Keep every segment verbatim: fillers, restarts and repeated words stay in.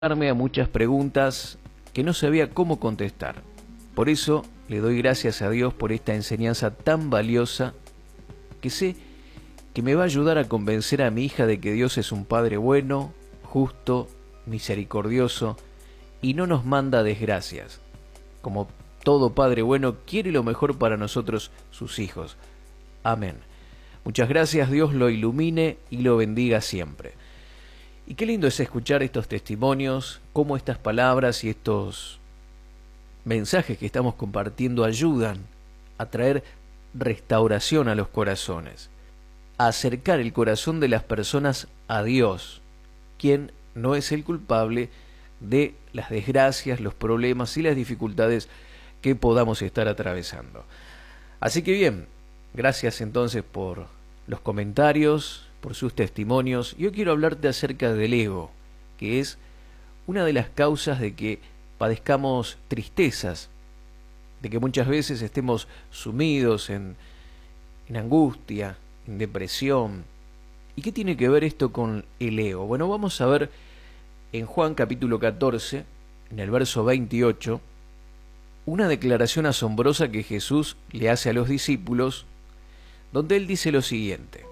darme a muchas preguntas que no sabía cómo contestar. Por eso le doy gracias a Dios por esta enseñanza tan valiosa que sé que me va a ayudar a convencer a mi hija de que Dios es un Padre bueno, justo, misericordioso y no nos manda desgracias. Como todo Padre bueno quiere lo mejor para nosotros, sus hijos. Amén. Muchas gracias, Dios lo ilumine y lo bendiga siempre. Y qué lindo es escuchar estos testimonios, cómo estas palabras y estos mensajes que estamos compartiendo ayudan a traer restauración a los corazones, a acercar el corazón de las personas a Dios, quien no es el culpable de las desgracias, los problemas y las dificultades que podamos estar atravesando. Así que bien, gracias entonces por los comentarios, por sus testimonios. Yo quiero hablarte acerca del ego, que es una de las causas de que padezcamos tristezas, de que muchas veces estemos sumidos en, en angustia, en depresión. ¿Y qué tiene que ver esto con el ego? Bueno, vamos a ver en Juan capítulo catorce, en el verso veintiocho, una declaración asombrosa que Jesús le hace a los discípulos, donde él dice lo siguiente: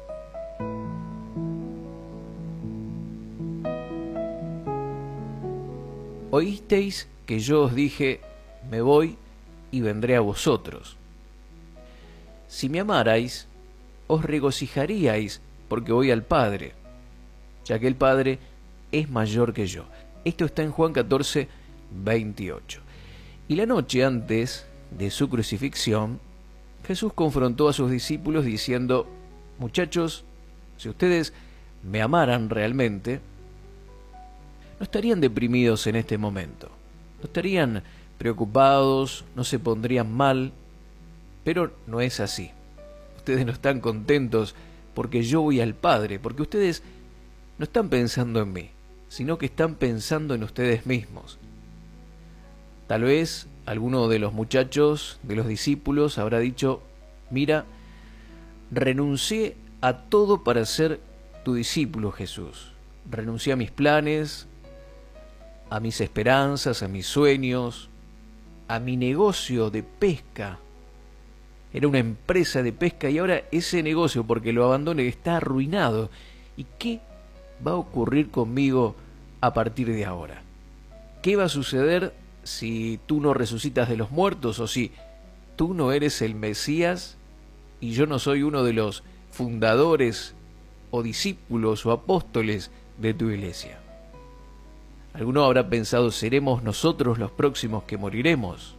Oísteis que yo os dije, me voy y vendré a vosotros. Si me amarais, os regocijaríais porque voy al Padre, ya que el Padre es mayor que yo. Esto está en Juan catorce, veintiocho. Y la noche antes de su crucifixión, Jesús confrontó a sus discípulos diciendo: muchachos, si ustedes me amaran realmente, no estarían deprimidos en este momento, no estarían preocupados, no se pondrían mal, pero no es así. Ustedes no están contentos porque yo voy al Padre, porque ustedes no están pensando en mí, sino que están pensando en ustedes mismos. Tal vez alguno de los muchachos, de los discípulos, habrá dicho: mira, renuncié a todo para ser tu discípulo, Jesús. Renuncié a mis planes, a mis esperanzas, a mis sueños, a mi negocio de pesca. Era una empresa de pesca y ahora ese negocio, porque lo abandoné, está arruinado. ¿Y qué va a ocurrir conmigo a partir de ahora? ¿Qué va a suceder si tú no resucitas de los muertos, o si tú no eres el Mesías y yo no soy uno de los fundadores o discípulos o apóstoles de tu iglesia? Alguno habrá pensado: ¿seremos nosotros los próximos que moriremos?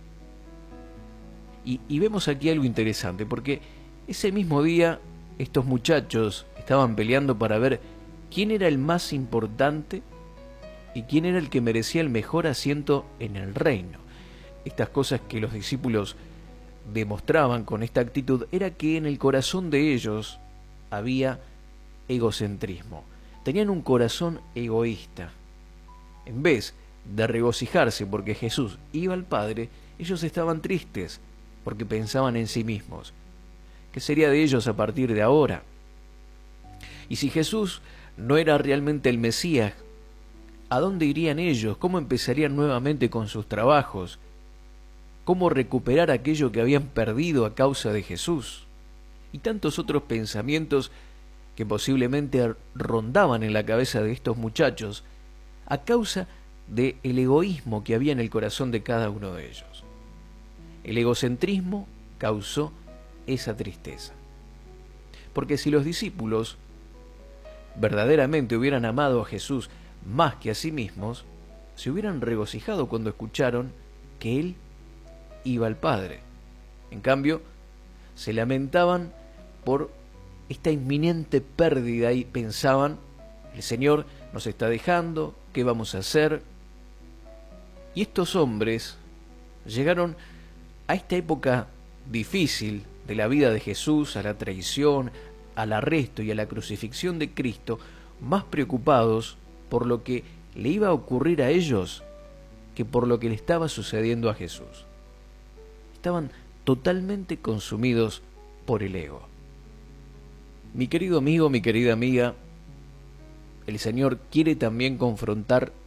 Y, y vemos aquí algo interesante, porque ese mismo día estos muchachos estaban peleando para ver quién era el más importante y quién era el que merecía el mejor asiento en el reino. Estas cosas que los discípulos demostraban con esta actitud era que en el corazón de ellos había egocentrismo. Tenían un corazón egoísta. En vez de regocijarse porque Jesús iba al Padre, ellos estaban tristes porque pensaban en sí mismos. ¿Qué sería de ellos a partir de ahora? Y si Jesús no era realmente el Mesías, ¿a dónde irían ellos? ¿Cómo empezarían nuevamente con sus trabajos? ¿Cómo recuperar aquello que habían perdido a causa de Jesús? Y tantos otros pensamientos que posiblemente rondaban en la cabeza de estos muchachos a causa del egoísmo que había en el corazón de cada uno de ellos. El egocentrismo causó esa tristeza. Porque si los discípulos verdaderamente hubieran amado a Jesús más que a sí mismos, se hubieran regocijado cuando escucharon que Él iba al Padre. En cambio, se lamentaban por esta inminente pérdida y pensaban: el Señor nos está dejando, ¿qué vamos a hacer? Y estos hombres llegaron a esta época difícil de la vida de Jesús, a la traición, al arresto y a la crucifixión de Cristo, más preocupados por lo que le iba a ocurrir a ellos que por lo que le estaba sucediendo a Jesús. Estaban totalmente consumidos por el ego. Mi querido amigo, mi querida amiga, el Señor quiere también confrontar